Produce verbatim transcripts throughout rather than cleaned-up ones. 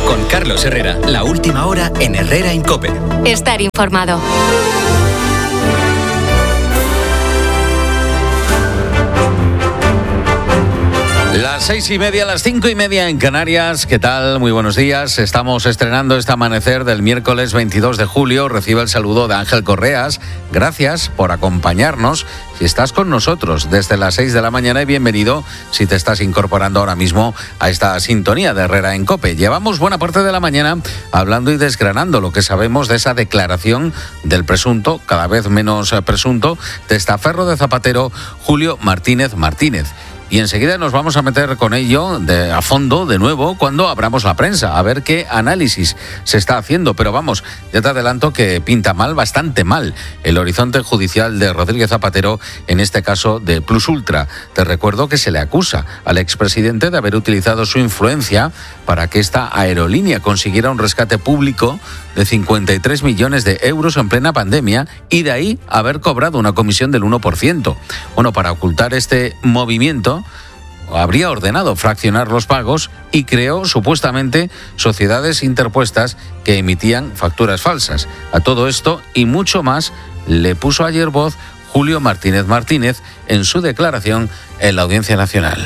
Con Carlos Herrera, la última hora en Herrera en COPE. Estar informado. Las seis y media, las cinco y media en Canarias. ¿Qué tal? Muy buenos días. Estamos estrenando este amanecer del miércoles veintidós de julio. Recibe el saludo de Ángel Correas. Gracias por acompañarnos. Si estás con nosotros desde las seis de la mañana, y bienvenido si te estás incorporando ahora mismo a esta sintonía de Herrera en COPE. Llevamos buena parte de la mañana hablando y desgranando lo que sabemos de esa declaración del presunto, cada vez menos presunto, testaferro de Zapatero, Julio Martínez Martínez. Y enseguida nos vamos a meter con ello de, a fondo de nuevo cuando abramos la prensa, a ver qué análisis se está haciendo. Pero vamos, ya te adelanto que pinta mal, bastante mal, el horizonte judicial de Rodríguez Zapatero, en este caso de Plus Ultra. Te recuerdo que se le acusa al expresidente de haber utilizado su influencia para que esta aerolínea consiguiera un rescate público de cincuenta y tres millones de euros en plena pandemia y de ahí haber cobrado una comisión del uno por ciento. Bueno, para ocultar este movimiento, habría ordenado fraccionar los pagos y creó supuestamente sociedades interpuestas que emitían facturas falsas. A todo esto y mucho más le puso ayer voz Julio Martínez Martínez en su declaración en la Audiencia Nacional.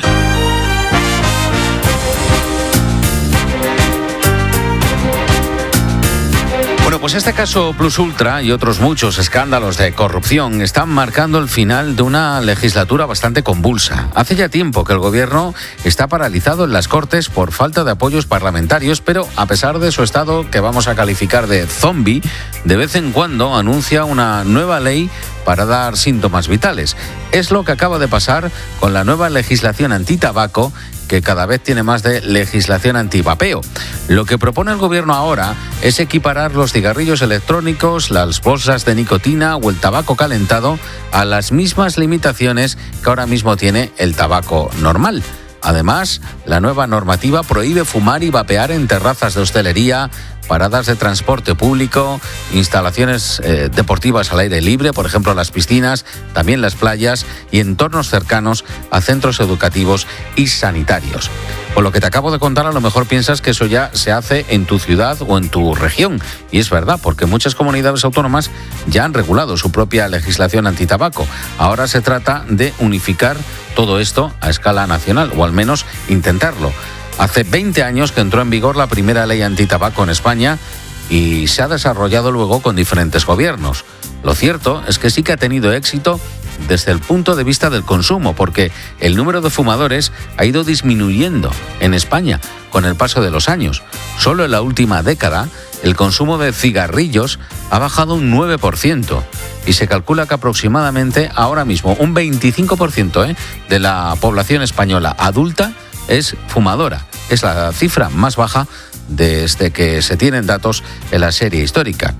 Bueno, pues este caso Plus Ultra y otros muchos escándalos de corrupción están marcando el final de una legislatura bastante convulsa. Hace ya tiempo que el gobierno está paralizado en las Cortes por falta de apoyos parlamentarios, pero a pesar de su estado que vamos a calificar de zombie, de vez en cuando anuncia una nueva ley para dar síntomas vitales. Es lo que acaba de pasar con la nueva legislación antitabaco, que cada vez tiene más de legislación antivapeo. Lo que propone el gobierno ahora es equiparar los cigarrillos electrónicos, las bolsas de nicotina o el tabaco calentado a las mismas limitaciones que ahora mismo tiene el tabaco normal. Además, la nueva normativa prohíbe fumar y vapear en terrazas de hostelería, paradas de transporte público, instalaciones eh, deportivas al aire libre, por ejemplo las piscinas, también las playas y entornos cercanos a centros educativos y sanitarios. Por lo que te acabo de contar, a lo mejor piensas que eso ya se hace en tu ciudad o en tu región. Y es verdad, porque muchas comunidades autónomas ya han regulado su propia legislación antitabaco. Ahora se trata de unificar todo esto a escala nacional, o al menos intentarlo. Hace veinte años que entró en vigor la primera ley antitabaco en España y se ha desarrollado luego con diferentes gobiernos. Lo cierto es que sí que ha tenido éxito desde el punto de vista del consumo, porque el número de fumadores ha ido disminuyendo en España con el paso de los años. Solo en la última década el consumo de cigarrillos ha bajado un nueve por ciento y se calcula que aproximadamente ahora mismo un veinticinco por ciento ¿eh? de la población española adulta es fumadora. Es la cifra más baja desde que se tienen datos en la serie histórica.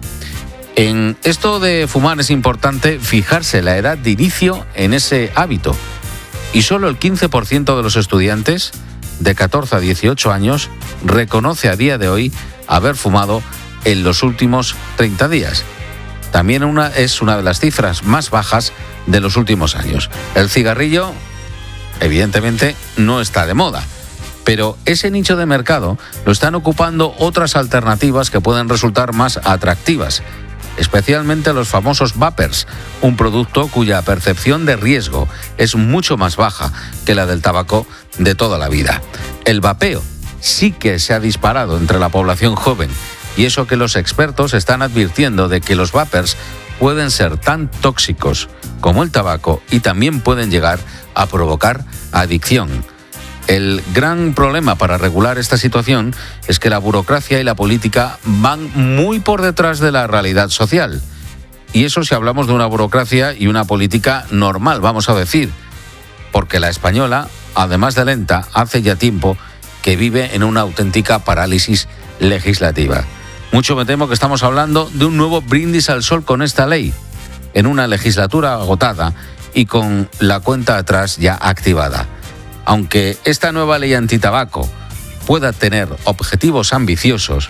En esto de fumar es importante fijarse la edad de inicio en ese hábito. Y solo el quince por ciento de los estudiantes de catorce a dieciocho años reconoce a día de hoy haber fumado en los últimos treinta días. También una, es una de las cifras más bajas de los últimos años. El cigarrillo, evidentemente, no está de moda, pero ese nicho de mercado lo están ocupando otras alternativas que pueden resultar más atractivas, especialmente los famosos vapers, un producto cuya percepción de riesgo es mucho más baja que la del tabaco de toda la vida. El vapeo sí que se ha disparado entre la población joven, y eso que los expertos están advirtiendo de que los vapers pueden ser tan tóxicos como el tabaco y también pueden llegar a provocar adicción. El gran problema para regular esta situación es que la burocracia y la política van muy por detrás de la realidad social. Y eso si hablamos de una burocracia y una política normal, vamos a decir. Porque la española, además de lenta, hace ya tiempo que vive en una auténtica parálisis legislativa. Mucho me temo que estamos hablando de un nuevo brindis al sol con esta ley, en una legislatura agotada y con la cuenta atrás ya activada. Aunque esta nueva ley antitabaco pueda tener objetivos ambiciosos,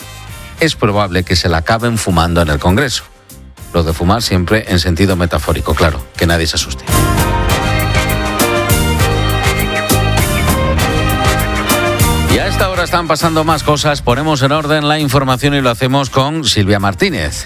es probable que se la acaben fumando en el Congreso. Lo de fumar siempre en sentido metafórico, claro, que nadie se asuste. Y a esta esta hora están pasando más cosas. Ponemos en orden la información y lo hacemos con Silvia Martínez.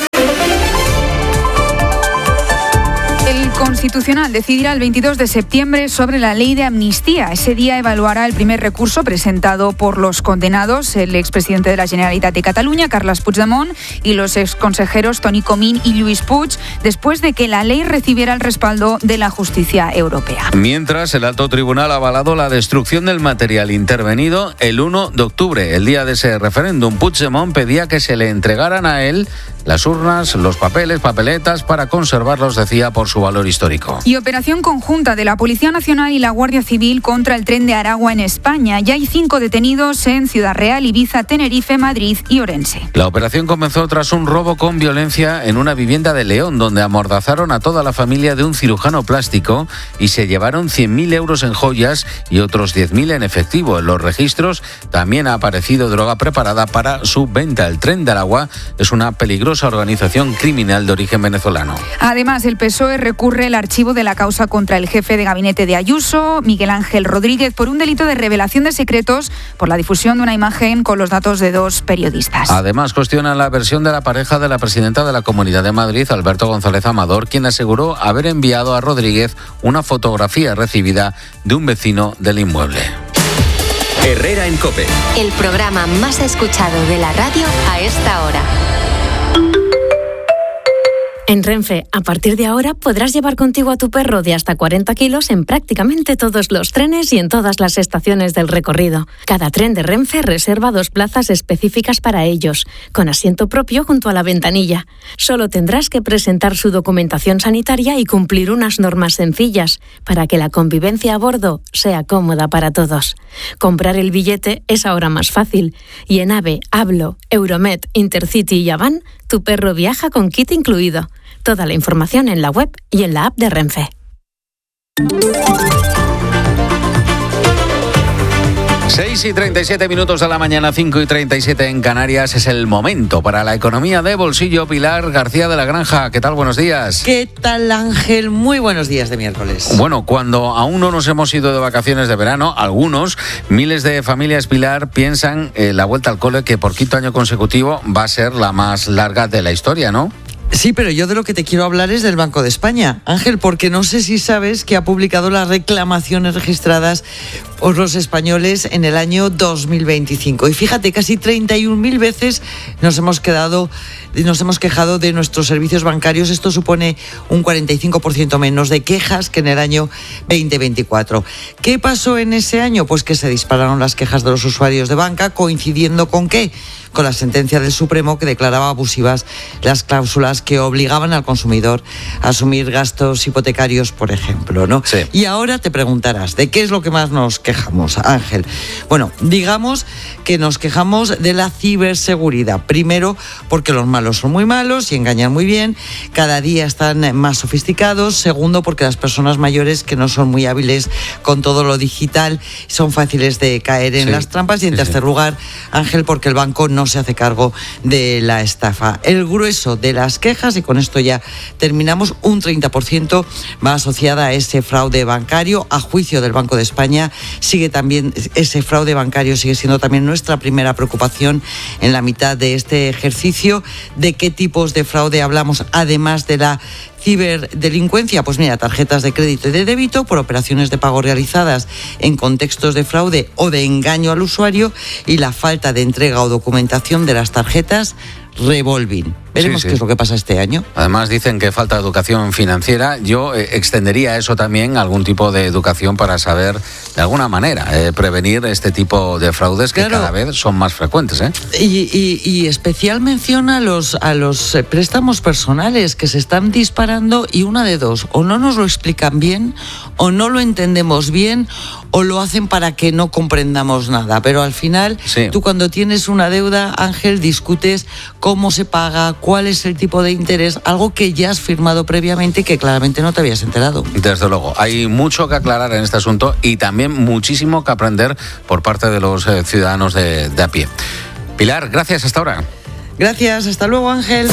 El Constitucional decidirá el veintidós de septiembre sobre la ley de amnistía. Ese día evaluará el primer recurso presentado por los condenados, el expresidente de la Generalitat de Cataluña, Carles Puigdemont, y los exconsejeros Toni Comín y Lluís Puig, después de que la ley recibiera el respaldo de la justicia europea. Mientras, el alto tribunal ha avalado la destrucción del material intervenido el uno de octubre, el día de ese referéndum. Puigdemont pedía que se le entregaran a él las urnas, los papeles, papeletas, para conservarlos, decía, por su valor histórico. Y operación conjunta de la Policía Nacional y la Guardia Civil contra el tren de Aragua en España. Ya hay cinco detenidos en Ciudad Real, Ibiza, Tenerife, Madrid y Orense. La operación comenzó tras un robo con violencia en una vivienda de León, donde amordazaron a toda la familia de un cirujano plástico y se llevaron cien mil euros en joyas y otros diez mil en efectivo. En los registros también ha aparecido droga preparada para su venta. El tren de Aragua es una peligrosa organización criminal de origen venezolano. Además, el P S O E recurre el archivo de la causa contra el jefe de gabinete de Ayuso, Miguel Ángel Rodríguez, por un delito de revelación de secretos por la difusión de una imagen con los datos de dos periodistas. Además, cuestiona la versión de la pareja de la presidenta de la Comunidad de Madrid, Alberto González Amador, quien aseguró haber enviado a Rodríguez una fotografía recibida de un vecino del inmueble. Herrera en COPE. El programa más escuchado de la radio a esta hora. En Renfe, a partir de ahora podrás llevar contigo a tu perro de hasta cuarenta kilos en prácticamente todos los trenes y en todas las estaciones del recorrido. Cada tren de Renfe reserva dos plazas específicas para ellos, con asiento propio junto a la ventanilla. Solo tendrás que presentar su documentación sanitaria y cumplir unas normas sencillas para que la convivencia a bordo sea cómoda para todos. Comprar el billete es ahora más fácil y en AVE, Hablo, Euromet, Intercity y Avan, tu perro viaja con kit incluido. Toda la información en la web y en la app de Renfe. seis y treinta y siete minutos de la mañana, cinco y treinta y siete en Canarias. Es el momento para la economía de bolsillo. Pilar García de la Granja, ¿qué tal? Buenos días. ¿Qué tal, Ángel? Muy buenos días de miércoles. Bueno, cuando aún no nos hemos ido de vacaciones de verano, algunos, miles de familias, Pilar, piensan eh, la vuelta al cole, que por quinto año consecutivo va a ser la más larga de la historia, ¿no? Sí, pero yo de lo que te quiero hablar es del Banco de España, Ángel, porque no sé si sabes que ha publicado las reclamaciones registradas por los españoles en el año dos mil veinticinco. Y fíjate, casi treinta y un mil veces nos hemos quedado, nos hemos quejado de nuestros servicios bancarios. Esto supone un cuarenta y cinco por ciento menos de quejas que en el año veinte veinticuatro. ¿Qué pasó en ese año? Pues que se dispararon las quejas de los usuarios de banca, coincidiendo con ¿qué? Con la sentencia del Supremo que declaraba abusivas las cláusulas que obligaban al consumidor a asumir gastos hipotecarios, por ejemplo, ¿no? Sí. Y ahora te preguntarás, ¿de qué es lo que más nos quejamos, Ángel? Bueno, digamos que nos quejamos de la ciberseguridad. Primero, porque los malos son muy malos y engañan muy bien, cada día están más sofisticados. Segundo, porque las personas mayores, que no son muy hábiles con todo lo digital, son fáciles de caer en sí, las trampas. Y en sí, tercer sí. lugar, Ángel, porque el banco no se hace cargo de la estafa. El grueso de las quejas, y con esto ya terminamos, un treinta por ciento va asociada a ese fraude bancario. A juicio del Banco de España, sigue también ese fraude bancario, sigue siendo también nuestra primera preocupación en la mitad de este ejercicio. ¿De qué tipos de fraude hablamos, además de la ciberdelincuencia? Pues mira, tarjetas de crédito y de débito por operaciones de pago realizadas en contextos de fraude o de engaño al usuario, y la falta de entrega o documentación de las tarjetas revolving. Veremos Sí, sí. qué es lo que pasa este año. Además dicen que falta educación financiera. Yo eh, extendería eso también a algún tipo de educación para saber, de alguna manera, eh, prevenir este tipo de fraudes que Claro. cada vez son más frecuentes, ¿eh? Y, y, y especial mención a los, a los eh, préstamos personales que se están disparando, y una de dos, o no nos lo explican bien, o no lo entendemos bien, o lo hacen para que no comprendamos nada. Pero al final, Sí. tú cuando tienes una deuda, Ángel, discutes cómo se paga, cuál es el tipo de interés, algo que ya has firmado previamente y que claramente no te habías enterado. Desde luego, hay mucho que aclarar en este asunto y también muchísimo que aprender por parte de los eh, ciudadanos de, de a pie. Pilar, gracias, hasta ahora. Gracias, hasta luego, Ángel.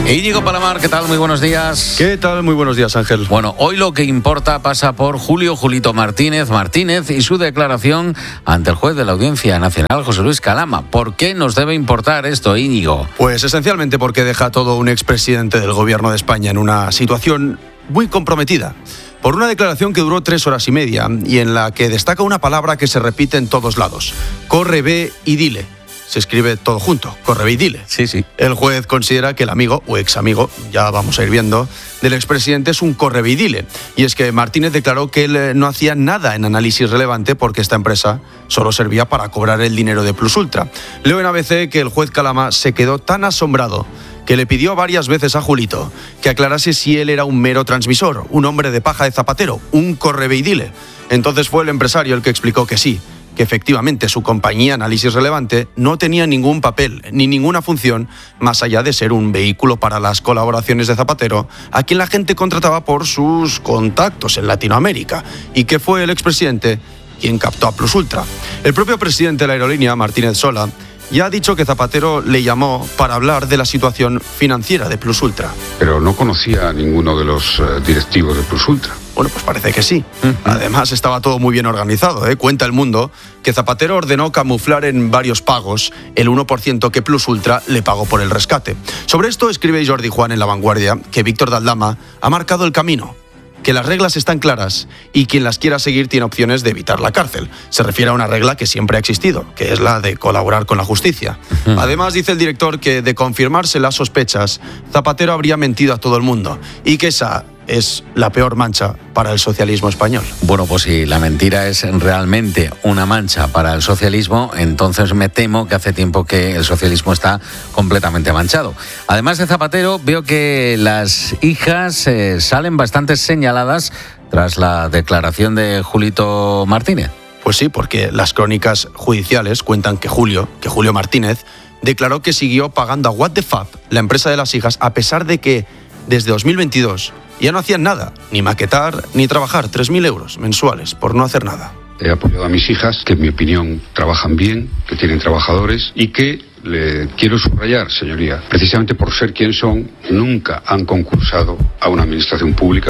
Íñigo Palamar, ¿qué tal? Muy buenos días. ¿Qué tal? Muy buenos días, Ángel. Bueno, hoy lo que importa pasa por Julio Julito Martínez Martínez y su declaración ante el juez de la Audiencia Nacional, José Luis Calama. ¿Por qué nos debe importar esto, Íñigo? Pues esencialmente porque deja a todo un expresidente del gobierno de España en una situación muy comprometida. Por una declaración que duró tres horas y media y en la que destaca una palabra que se repite en todos lados. Corre, ve y dile. Se escribe todo junto, corre, ve y dile. Sí, sí. El juez considera que el amigo, o ex amigo, ya vamos a ir viendo, del expresidente es un corre, ve y dile. Y es que Martínez declaró que él no hacía nada en análisis relevante porque esta empresa solo servía para cobrar el dinero de Plus Ultra. Leo en A B C que el juez Calama se quedó tan asombrado que le pidió varias veces a Julito que aclarase si él era un mero transmisor, un hombre de paja de zapatero, un corre, ve y dile. Entonces fue el empresario el que explicó que sí, que efectivamente su compañía Análisis Relevante no tenía ningún papel ni ninguna función más allá de ser un vehículo para las colaboraciones de Zapatero, a quien la gente contrataba por sus contactos en Latinoamérica, y que fue el expresidente quien captó a Plus Ultra. El propio presidente de la aerolínea, Martínez Sola, ya ha dicho que Zapatero le llamó para hablar de la situación financiera de Plus Ultra. Pero no conocía a ninguno de los uh, directivos de Plus Ultra. Bueno, pues parece que sí. Además, estaba todo muy bien organizado, ¿eh? Cuenta El Mundo que Zapatero ordenó camuflar en varios pagos el uno por ciento que Plus Ultra le pagó por el rescate. Sobre esto escribe Jordi Juan en La Vanguardia que Víctor de Aldama ha marcado el camino, que las reglas están claras y quien las quiera seguir tiene opciones de evitar la cárcel. Se refiere a una regla que siempre ha existido, que es la de colaborar con la justicia. Uh-huh. Además, dice el director que de confirmarse las sospechas, Zapatero habría mentido a todo el mundo y que esa es la peor mancha para el socialismo español. Bueno, pues si la mentira es realmente una mancha para el socialismo, entonces me temo que hace tiempo que el socialismo está completamente manchado. Además de Zapatero, veo que las hijas eh, salen bastante señaladas tras la declaración de Julito Martínez. Pues sí, porque las crónicas judiciales cuentan que Julio, que Julio Martínez, declaró que siguió pagando a What the Fab, la empresa de las hijas, a pesar de que desde dos mil veintidós ya no hacían nada, ni maquetar, ni trabajar, tres mil euros mensuales por no hacer nada. He apoyado a mis hijas, que en mi opinión trabajan bien, que tienen trabajadores y que, le quiero subrayar, señoría, precisamente por ser quien son, nunca han concursado a una administración pública.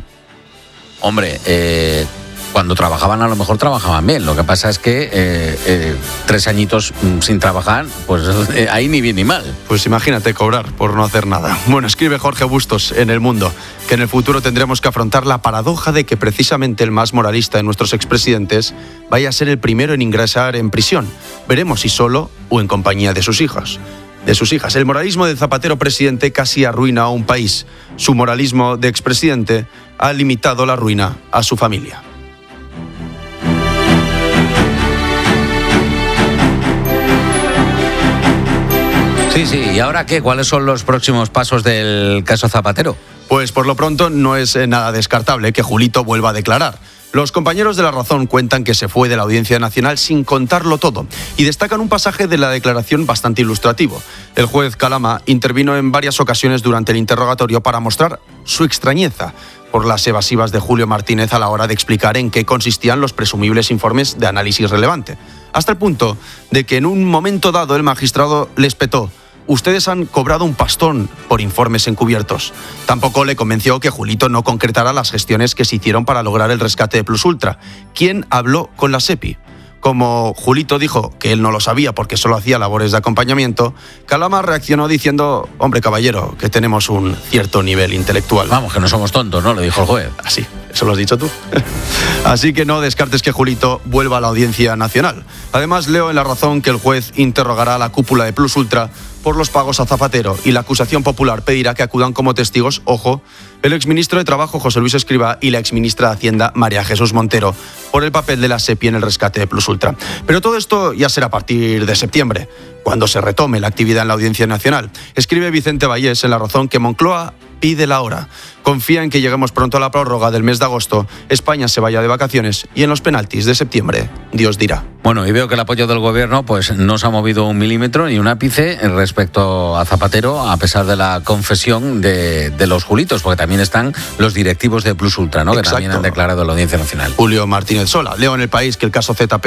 Hombre, eh... cuando trabajaban a lo mejor trabajaban bien, lo que pasa es que eh, eh, tres añitos sin trabajar, pues eh, ahí ni bien ni mal. Pues imagínate cobrar por no hacer nada. Bueno, escribe Jorge Bustos en El Mundo que en el futuro tendremos que afrontar la paradoja de que precisamente el más moralista de nuestros expresidentes vaya a ser el primero en ingresar en prisión. Veremos si solo o en compañía de sus hijas. De sus hijas. El moralismo del Zapatero presidente casi arruina a un país. Su moralismo de expresidente ha limitado la ruina a su familia. Sí, sí. ¿Y ahora qué? ¿Cuáles son los próximos pasos del caso Zapatero? Pues por lo pronto no es nada descartable que Julito vuelva a declarar. Los compañeros de La Razón cuentan que se fue de la Audiencia Nacional sin contarlo todo y destacan un pasaje de la declaración bastante ilustrativo. El juez Calama intervino en varias ocasiones durante el interrogatorio para mostrar su extrañeza por las evasivas de Julio Martínez a la hora de explicar en qué consistían los presumibles informes de Análisis Relevante. Hasta el punto de que en un momento dado el magistrado les petó: ustedes han cobrado un pastón por informes encubiertos. Tampoco le convenció que Julito no concretara las gestiones que se hicieron para lograr el rescate de Plus Ultra. ¿Quién habló con la SEPI? Como Julito dijo que él no lo sabía porque solo hacía labores de acompañamiento, Calama reaccionó diciendo: hombre, caballero, que tenemos un cierto nivel intelectual. Vamos, que no somos tontos, ¿no? Lo dijo el juez. Así, eso lo has dicho tú. Así que no descartes que Julito vuelva a la Audiencia Nacional. Además, leo en La Razón que el juez interrogará a la cúpula de Plus Ultra por los pagos a Zapatero y la acusación popular pedirá que acudan como testigos, ojo, el exministro de Trabajo José Luis Escrivá y la exministra de Hacienda María Jesús Montero por el papel de la SEPI en el rescate de Plus Ultra. Pero todo esto ya será a partir de septiembre, cuando se retome la actividad en la Audiencia Nacional. Escribe Vicente Vallés en La Razón que Moncloa pide la hora. Confía en que lleguemos pronto a la prórroga del mes de agosto, España se vaya de vacaciones y en los penaltis de septiembre, Dios dirá. Bueno, y veo que el apoyo del gobierno pues no se ha movido un milímetro ni un ápice respecto a Zapatero, a pesar de la confesión de, de los Julitos, porque también están los directivos de Plus Ultra, ¿no? Exacto. Que también han declarado en la Audiencia Nacional. Julio Martínez Sola. Leo en El País que el caso Z P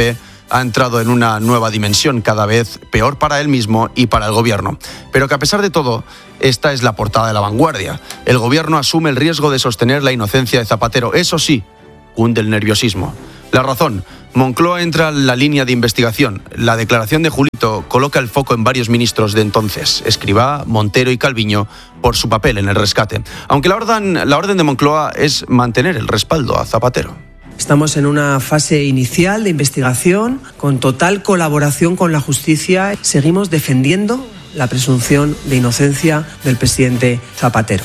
ha entrado en una nueva dimensión, cada vez peor para él mismo y para el gobierno. Pero que a pesar de todo, esta es la portada de La Vanguardia. El gobierno asume el riesgo de sostener la inocencia de Zapatero. Eso sí, hunde el nerviosismo. La razón: Moncloa entra en la línea de investigación. La declaración de Julito coloca el foco en varios ministros de entonces, Escrivá, Montero y Calviño, por su papel en el rescate. Aunque la orden, la orden de Moncloa es mantener el respaldo a Zapatero. Estamos en una fase inicial de investigación, con total colaboración con la justicia. Seguimos defendiendo la presunción de inocencia del presidente Zapatero.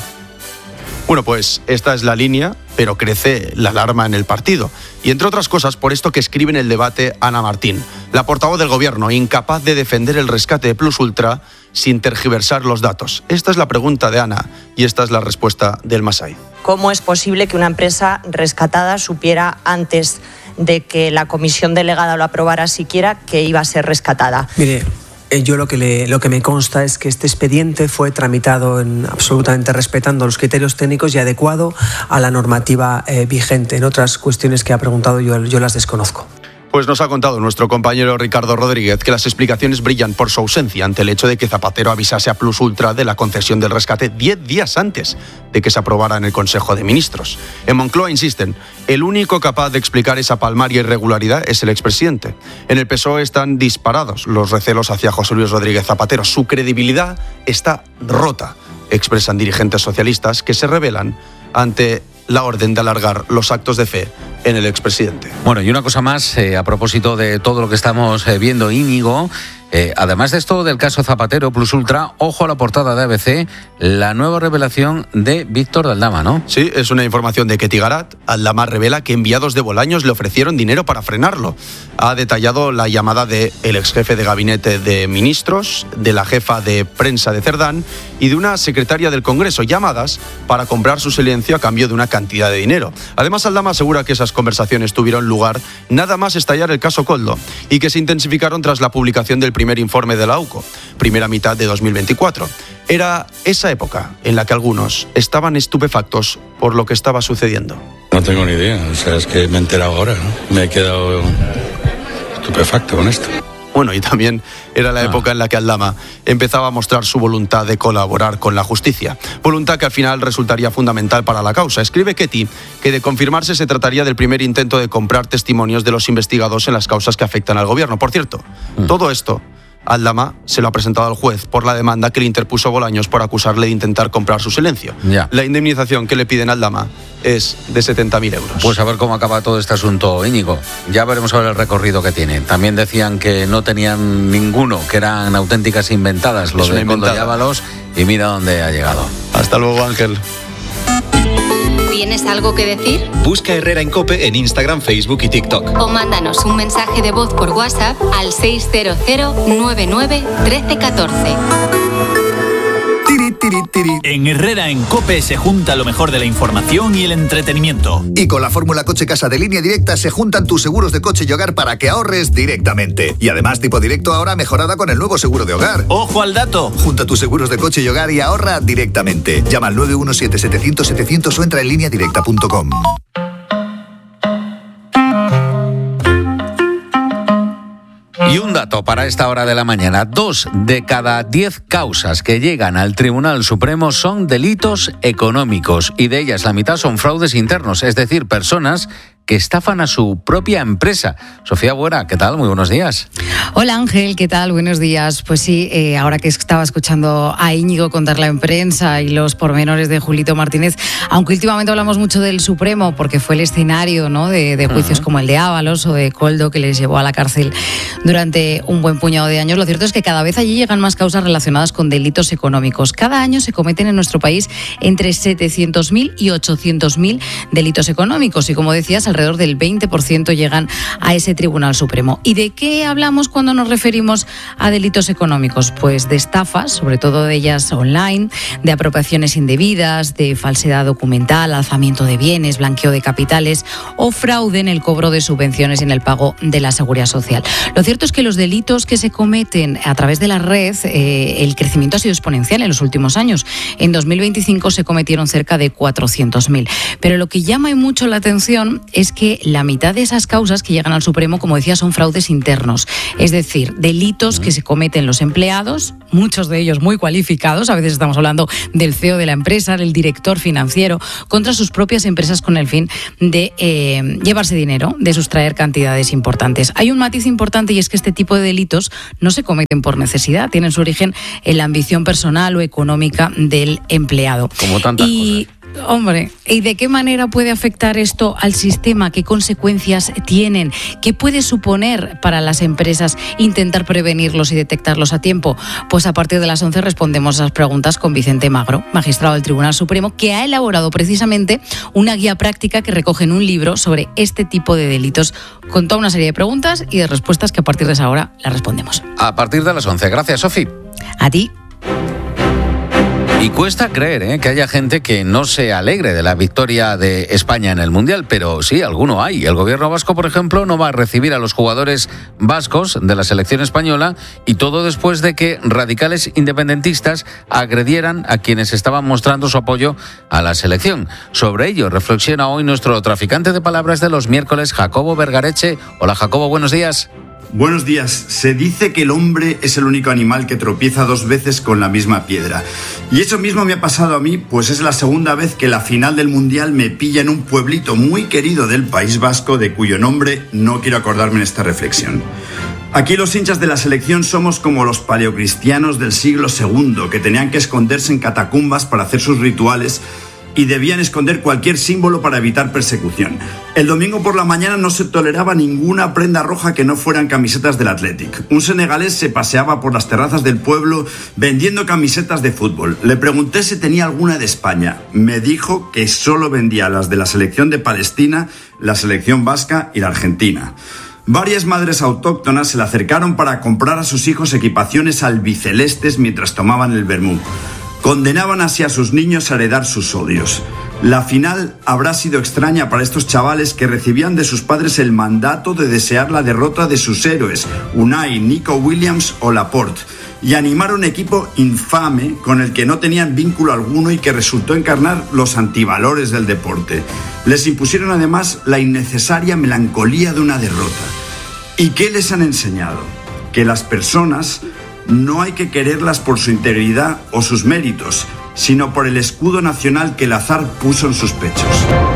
Bueno, pues esta es la línea, pero crece la alarma en el partido. Y entre otras cosas, por esto que escribe en el debate Ana Martín, la portavoz del gobierno, incapaz de defender el rescate de Plus Ultra sin tergiversar los datos. Esta es la pregunta de Ana y esta es la respuesta del Masai. ¿Cómo es posible que una empresa rescatada supiera antes de que la comisión delegada lo aprobara siquiera que iba a ser rescatada? Mire, yo lo que, le, lo que me consta es que este expediente fue tramitado en, absolutamente respetando los criterios técnicos y adecuado a la normativa eh, vigente. En otras cuestiones que ha preguntado yo, yo las desconozco. Pues nos ha contado nuestro compañero Ricardo Rodríguez que las explicaciones brillan por su ausencia ante el hecho de que Zapatero avisase a Plus Ultra de la concesión del rescate diez días antes de que se aprobara en el Consejo de Ministros. En Moncloa insisten, el único capaz de explicar esa palmaria irregularidad es el expresidente. En el P S O E están disparados los recelos hacia José Luis Rodríguez Zapatero. Su credibilidad está rota, expresan dirigentes socialistas que se rebelan ante la orden de alargar los actos de fe en el expresidente. Bueno, y una cosa más, eh, a propósito de todo lo que estamos eh, viendo, Íñigo, eh, además de esto del caso Zapatero Plus Ultra, ojo a la portada de A B C, la nueva revelación de Víctor de Aldama, ¿no? Sí, es una información de Ketty Garat. Aldama revela que enviados de Bolaños le ofrecieron dinero para frenarlo. Ha detallado la llamada del ex jefe de gabinete de ministros, de la jefa de prensa de Cerdán y de una secretaria del Congreso, llamadas para comprar su silencio a cambio de una cantidad de dinero. Además, Aldama asegura que esas conversaciones tuvieron lugar nada más estallar el caso Koldo y que se intensificaron tras la publicación del primer informe de la U C O, primera mitad de dos mil veinticuatro. Era esa época en la que algunos estaban estupefactos por lo que estaba sucediendo. No tengo ni idea, o sea, es que me he enterado ahora, ¿no? Me he quedado estupefacto con esto. Bueno, y también era la ah. época en la que Aldama empezaba a mostrar su voluntad de colaborar con la justicia. Voluntad que al final resultaría fundamental para la causa. Escribe Ketty que de confirmarse se trataría del primer intento de comprar testimonios de los investigados en las causas que afectan al gobierno. Por cierto, mm. todo esto Aldama se lo ha presentado al juez por la demanda que le interpuso Bolaños por acusarle de intentar comprar su silencio. Ya. La indemnización que le piden a Aldama es de setenta mil euros. Pues a ver cómo acaba todo este asunto, Íñigo. Ya veremos a ver el recorrido que tiene. También decían que no tenían ninguno, que eran auténticas inventadas, lo de Koldo y Ábalos, y mira dónde ha llegado. Hasta luego, Ángel. ¿Tienes algo que decir? Busca Herrera en COPE en Instagram, Facebook y TikTok. O mándanos un mensaje de voz por WhatsApp al seis cero cero nueve nueve uno tres uno cuatro. En Herrera en COPE se junta lo mejor de la información y el entretenimiento. Y con la fórmula Coche Casa de Línea Directa se juntan tus seguros de coche y hogar para que ahorres directamente. Y además tipo directo ahora mejorada con el nuevo seguro de hogar. ¡Ojo al dato! Junta tus seguros de coche y hogar y ahorra directamente. Llama al nueve uno siete setecientos setecientos o entra en línea directa punto com. Y un dato para esta hora de la mañana. Dos de cada diez causas que llegan al Tribunal Supremo son delitos económicos y de ellas la mitad son fraudes internos, es decir, personas que estafan a su propia empresa. Sofía Buera, ¿qué tal? Muy buenos días. Hola Ángel, ¿qué tal? Buenos días. Pues sí, eh, ahora que estaba escuchando a Íñigo contarla en prensa y los pormenores de Julito Martínez, aunque últimamente hablamos mucho del Supremo porque fue el escenario, ¿no?, de, de juicios uh-huh. como el de Ábalos o de Koldo, que les llevó a la cárcel durante un buen puñado de años, lo cierto es que cada vez allí llegan más causas relacionadas con delitos económicos. Cada año se cometen en nuestro país entre setecientos mil y ochocientos mil delitos económicos y, como decías, alrededor del veinte por ciento llegan a ese Tribunal Supremo. ¿Y de qué hablamos cuando nos referimos a delitos económicos? Pues de estafas, sobre todo de ellas online, de apropiaciones indebidas, de falsedad documental, alzamiento de bienes, blanqueo de capitales o fraude en el cobro de subvenciones y en el pago de la seguridad social. Lo cierto es que los delitos que se cometen a través de la red, eh, el crecimiento ha sido exponencial en los últimos años. En dos mil veinticinco se cometieron cerca de cuatrocientos mil. Pero lo que llama mucho la atención es es que la mitad de esas causas que llegan al Supremo, como decía, son fraudes internos. Es decir, delitos que se cometen los empleados, muchos de ellos muy cualificados, a veces estamos hablando del C E O de la empresa, del director financiero, contra sus propias empresas con el fin de eh, llevarse dinero, de sustraer cantidades importantes. Hay un matiz importante y es que este tipo de delitos no se cometen por necesidad, tienen su origen en la ambición personal o económica del empleado. Como tantas y, cosas. Hombre, ¿y de qué manera puede afectar esto al sistema? ¿Qué consecuencias tienen? ¿Qué puede suponer para las empresas intentar prevenirlos y detectarlos a tiempo? Pues a partir de las once respondemos a esas preguntas con Vicente Magro, magistrado del Tribunal Supremo, que ha elaborado precisamente una guía práctica que recoge en un libro sobre este tipo de delitos, con toda una serie de preguntas y de respuestas que a partir de esa hora las respondemos. A partir de las once. Gracias, Sofi. A ti. Y cuesta creer ¿eh? que haya gente que no se alegre de la victoria de España en el Mundial, pero sí, alguno hay. El gobierno vasco, por ejemplo, no va a recibir a los jugadores vascos de la selección española, y todo después de que radicales independentistas agredieran a quienes estaban mostrando su apoyo a la selección. Sobre ello reflexiona hoy nuestro traficante de palabras de los miércoles, Jacobo Vergareche. Hola, Jacobo, buenos días. Buenos días. Se dice que el hombre es el único animal que tropieza dos veces con la misma piedra. Y eso mismo me ha pasado a mí, pues es la segunda vez que la final del Mundial me pilla en un pueblito muy querido del País Vasco, de cuyo nombre no quiero acordarme en esta reflexión. Aquí los hinchas de la selección somos como los paleocristianos del siglo segundo, que tenían que esconderse en catacumbas para hacer sus rituales y debían esconder cualquier símbolo para evitar persecución. El domingo por la mañana no se toleraba ninguna prenda roja que no fueran camisetas del Athletic. Un senegalés se paseaba por las terrazas del pueblo vendiendo camisetas de fútbol. Le pregunté si tenía alguna de España. Me dijo que solo vendía las de la selección de Palestina, la selección vasca y la argentina. Varias madres autóctonas se le acercaron para comprar a sus hijos equipaciones albicelestes mientras tomaban el vermú. Condenaban así a sus niños a heredar sus odios. La final habrá sido extraña para estos chavales que recibían de sus padres el mandato de desear la derrota de sus héroes, Unai, Nico Williams o Laporte, y animar a un equipo infame con el que no tenían vínculo alguno y que resultó encarnar los antivalores del deporte. Les impusieron además la innecesaria melancolía de una derrota. ¿Y qué les han enseñado? Que las personas no hay que quererlas por su integridad o sus méritos, sino por el escudo nacional que el azar puso en sus pechos.